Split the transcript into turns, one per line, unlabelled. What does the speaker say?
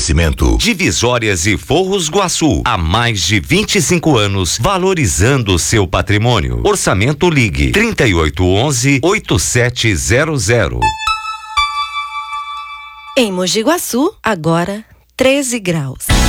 Oferecimento
Divisórias e Forros Guaçu. Há mais de 25 anos, valorizando seu patrimônio. Orçamento Ligue 3811-8700.
Em Mogi Guaçu, agora 13 graus.